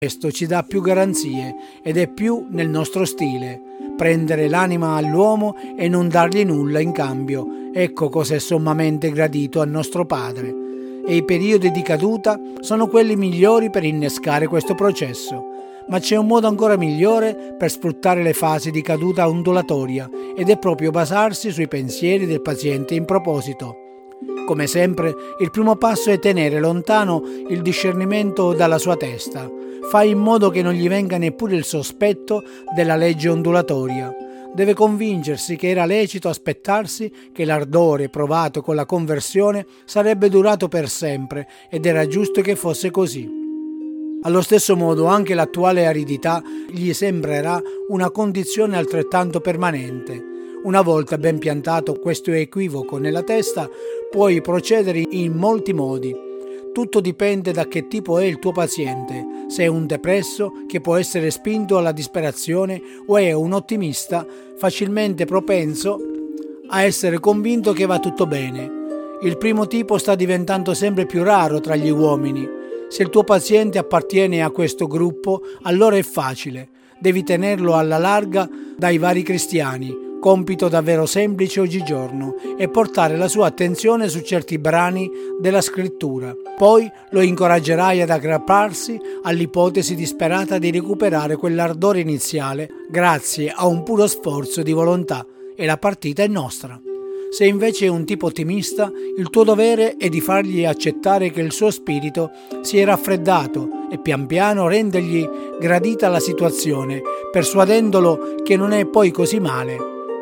Questo ci dà più garanzie ed è più nel nostro stile. Prendere l'anima all'uomo e non dargli nulla in cambio. Ecco cosa è sommamente gradito al nostro Padre. E i periodi di caduta sono quelli migliori per innescare questo processo. Ma c'è un modo ancora migliore per sfruttare le fasi di caduta ondulatoria ed è proprio basarsi sui pensieri del paziente in proposito. Come sempre, il primo passo è tenere lontano il discernimento dalla sua testa. Fai in modo che non gli venga neppure il sospetto della legge ondulatoria. Deve convincersi che era lecito aspettarsi che l'ardore provato con la conversione sarebbe durato per sempre ed era giusto che fosse così. Allo stesso modo anche l'attuale aridità gli sembrerà una condizione altrettanto permanente. Una volta ben piantato questo equivoco nella testa, puoi procedere in molti modi. Tutto dipende da che tipo è il tuo paziente, se è un depresso che può essere spinto alla disperazione o è un ottimista facilmente propenso a essere convinto che va tutto bene. Il primo tipo sta diventando sempre più raro tra gli uomini. Se il tuo paziente appartiene a questo gruppo, allora è facile. Devi tenerlo alla larga dai vari cristiani, compito davvero semplice oggigiorno, e portare la sua attenzione su certi brani della scrittura. Poi lo incoraggerai ad aggrapparsi all'ipotesi disperata di recuperare quell'ardore iniziale grazie a un puro sforzo di volontà e la partita è nostra. Se invece è un tipo ottimista, il tuo dovere è di fargli accettare che il suo spirito si è raffreddato e pian piano rendergli gradita la situazione, persuadendolo che non è poi così male.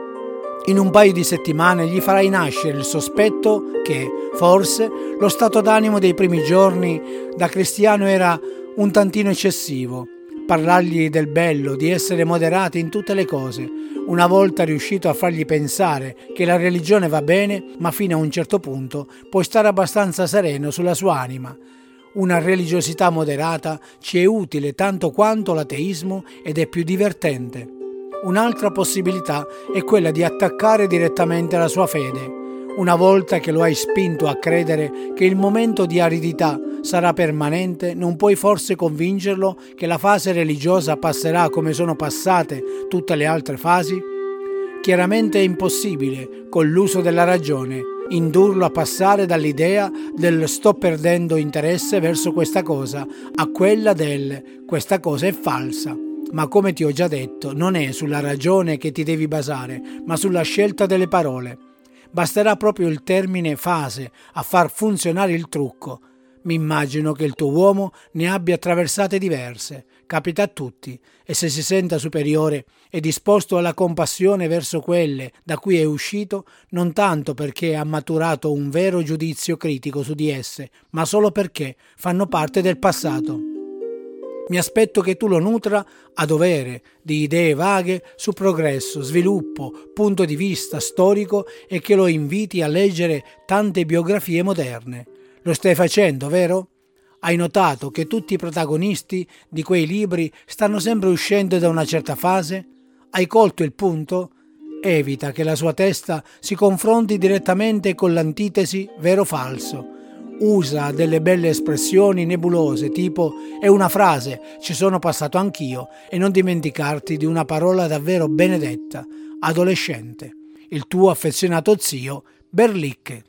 In un paio di settimane gli farai nascere il sospetto che, forse, lo stato d'animo dei primi giorni da cristiano era un tantino eccessivo. Parlargli del bello, di essere moderati in tutte le cose. Una volta riuscito a fargli pensare che la religione va bene, ma fino a un certo punto puoi stare abbastanza sereno sulla sua anima. Una religiosità moderata ci è utile tanto quanto l'ateismo ed è più divertente. Un'altra possibilità è quella di attaccare direttamente la sua fede. Una volta che lo hai spinto a credere che il momento di aridità sarà permanente, non puoi forse convincerlo che la fase religiosa passerà come sono passate tutte le altre fasi? Chiaramente è impossibile, con l'uso della ragione, indurlo a passare dall'idea del sto perdendo interesse verso questa cosa a quella del questa cosa è falsa. Ma come ti ho già detto, non è sulla ragione che ti devi basare, ma sulla scelta delle parole. Basterà proprio il termine fase a far funzionare il trucco. Mi immagino che il tuo uomo ne abbia attraversate diverse, capita a tutti, e se si senta superiore è disposto alla compassione verso quelle da cui è uscito, non tanto perché ha maturato un vero giudizio critico su di esse, ma solo perché fanno parte del passato. Mi aspetto che tu lo nutra a dovere di idee vaghe su progresso, sviluppo, punto di vista storico e che lo inviti a leggere tante biografie moderne. Lo stai facendo, vero? Hai notato che tutti i protagonisti di quei libri stanno sempre uscendo da una certa fase? Hai colto il punto? Evita che la sua testa si confronti direttamente con l'antitesi vero-falso. Usa delle belle espressioni nebulose tipo è una frase, ci sono passato anch'io, e non dimenticarti di una parola davvero benedetta, adolescente. Il tuo affezionato zio Berlicche.